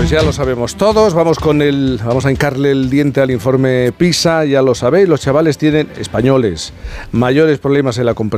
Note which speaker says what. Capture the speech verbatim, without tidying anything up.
Speaker 1: Pues ya lo sabemos todos, vamos con el, vamos a hincarle el diente al informe PISA, ya lo sabéis, los chavales tienen, españoles, mayores problemas en la comprensión